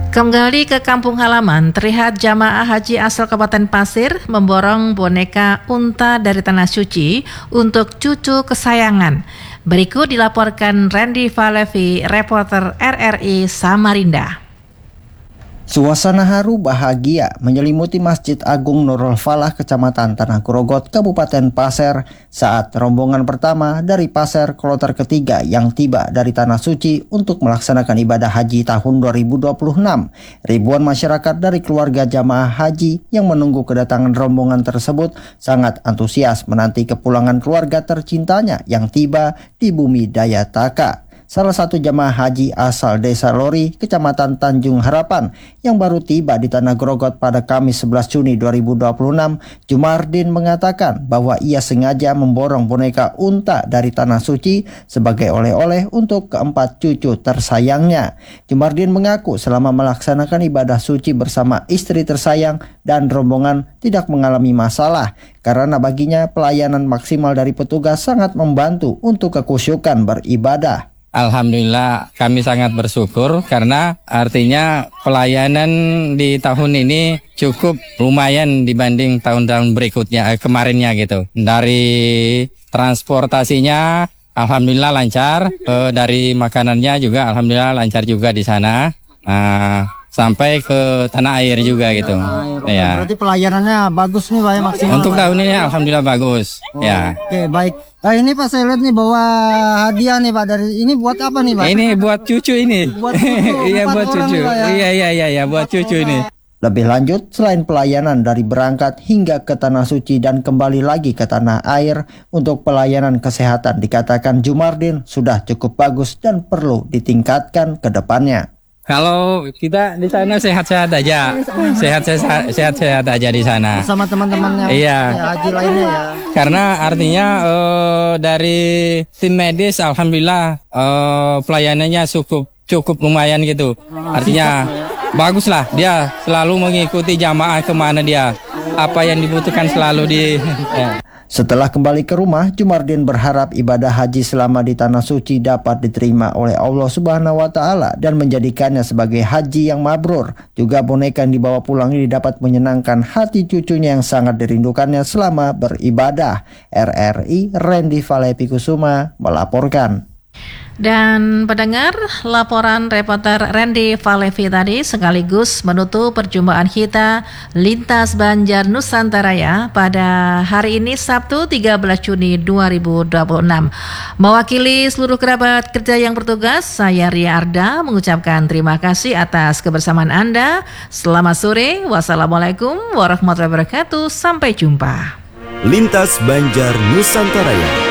Kembali ke kampung halaman, terlihat jamaah haji asal Kabupaten Pasir memborong boneka unta dari Tanah Suci untuk cucu kesayangan. Berikut dilaporkan Randy Falevi, reporter RRI Samarinda. Suasana haru bahagia menyelimuti Masjid Agung Nurul Falah, Kecamatan Tanah Grogot, Kabupaten Pasir saat rombongan pertama dari Pasir kloter ketiga yang tiba dari Tanah Suci untuk melaksanakan ibadah haji tahun 2026. Ribuan masyarakat dari keluarga jamaah haji yang menunggu kedatangan rombongan tersebut sangat antusias menanti kepulangan keluarga tercintanya yang tiba di bumi Dayataka. Salah satu jamaah haji asal Desa Lori, Kecamatan Tanjung Harapan, yang baru tiba di Tanah Grogot pada Kamis 11 Juni 2026, Jumardin mengatakan bahwa ia sengaja memborong boneka unta dari Tanah Suci sebagai oleh-oleh untuk keempat cucu tersayangnya. Jumardin mengaku selama melaksanakan ibadah suci bersama istri tersayang dan rombongan tidak mengalami masalah, karena baginya pelayanan maksimal dari petugas sangat membantu untuk kekhusyukan beribadah. Alhamdulillah kami sangat bersyukur karena artinya pelayanan di tahun ini cukup lumayan dibanding tahun-tahun berikutnya, kemarinnya gitu. Dari transportasinya alhamdulillah lancar, dari makanannya juga alhamdulillah lancar juga di sana. Sampai ke tanah air juga gitu. Ya. Berarti pelayanannya bagus nih Pak ya, maksimal. Untuk tahun ini alhamdulillah bagus. Ya. Oke, baik. Nah, ini Pak saya lihat nih bawa hadiah nih Pak, dari ini buat apa nih Pak? Ini buat cucu ini. Buat cucu. Iya buat cucu. Nih, Pak, ya? Iya buat cucu ini. Lebih lanjut, selain pelayanan dari berangkat hingga ke Tanah Suci dan kembali lagi ke tanah air, untuk pelayanan kesehatan dikatakan Jumardin sudah cukup bagus dan perlu ditingkatkan ke depannya. Kalau kita di sana sehat-sehat aja, sehat-sehat aja di sana. Sama teman-temannya haji lainnya ya. Karena artinya dari tim medis, alhamdulillah pelayanannya cukup lumayan gitu. Artinya bagus lah, dia selalu mengikuti jamaah kemana dia, apa yang dibutuhkan selalu di. Setelah kembali ke rumah, Jumardin berharap ibadah haji selama di Tanah Suci dapat diterima oleh Allah Subhanahu wa Ta'ala dan menjadikannya sebagai haji yang mabrur. Juga boneka yang dibawa pulang ini dapat menyenangkan hati cucunya yang sangat dirindukannya selama beribadah. RRI Randy Falevi Kusuma melaporkan. Dan pendengar, laporan reporter Randy Falevi tadi sekaligus menutup perjumpaan kita Lintas Banjar Nusantara ya pada hari ini Sabtu 13 Juni 2026. Mewakili seluruh kerabat kerja yang bertugas, saya Ria Arda mengucapkan terima kasih atas kebersamaan Anda. Selamat sore, wassalamualaikum warahmatullahi wabarakatuh, sampai jumpa. Lintas Banjar Nusantara.